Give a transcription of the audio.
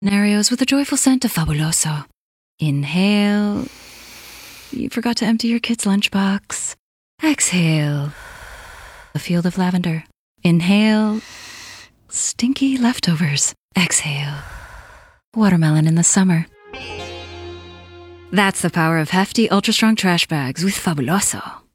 Scenarios with a joyful scent of Fabuloso. Inhale. You forgot to empty your kid's lunchbox. Exhale. A field of lavender. Inhale. Stinky leftovers. Exhale. Watermelon in the summer. That's the power of hefty, ultra-strong trash bags with Fabuloso.